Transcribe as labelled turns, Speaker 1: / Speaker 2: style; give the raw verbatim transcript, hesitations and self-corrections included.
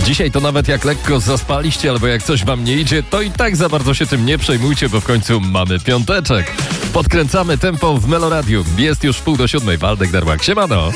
Speaker 1: Dzisiaj to nawet jak lekko zaspaliście albo jak coś wam nie idzie, to i tak za bardzo się tym nie przejmujcie, bo w końcu mamy piąteczek. Podkręcamy tempo w Meloradiu. Jest już wpół do siódmej. Waldek Darłak, siemano.